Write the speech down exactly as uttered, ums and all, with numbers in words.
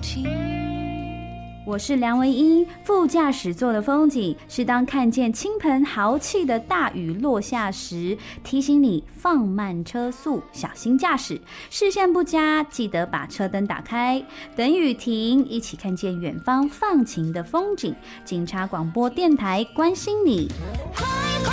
情。 我是梁文音，副驾驶座的风景是当看见倾盆豪气的大雨落下时，提醒你放慢车速，小心驾驶。视线不佳，记得把车灯打开，等雨停，一起看见远方放晴的风景。警察广播电台关心你。